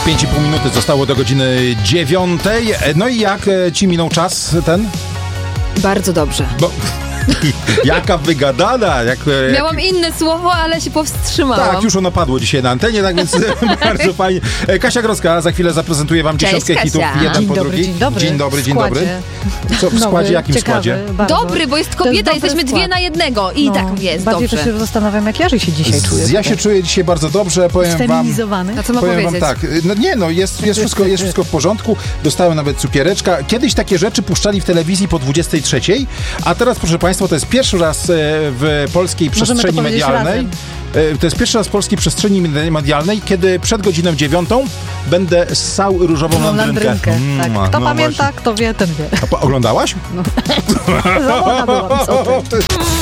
5,5 minuty zostało do godziny 9. No i jak ci minął czas ten? Bardzo dobrze. Jaka wygadana. Miałam inne słowo, ale się powstrzymałam. Tak, już ono padło dzisiaj na antenie, tak więc bardzo fajnie. Kasia Grodzka za chwilę zaprezentuje wam dziesiątkę hitów jeden po drugi. Dzień dobry. Co w składzie? Jakim składzie? Dobry, bo jest kobieta, jesteśmy dwie na jednego i tak jest bardziej dobrze. Bardziej to się zastanawiam, jak Jarzy się dzisiaj czuje. Ja się czuję dzisiaj bardzo dobrze, powiem wam. Sfeminizowany. A co ma powiedzieć? Tak, jest wszystko w porządku. Dostałem nawet cukiereczka. Kiedyś takie rzeczy puszczali w telewizji po 23, a teraz, proszę państwa, to jest pierwszy raz w polskiej przestrzeni medialnej. To jest pierwszy raz w polskiej przestrzeni medialnej, kiedy przed godziną 9 będę ssał różową landrynkę. Tak. Kto pamięta, właśnie. Kto wie, ten wie. Oglądałaś? Zawoda byłam, co ty?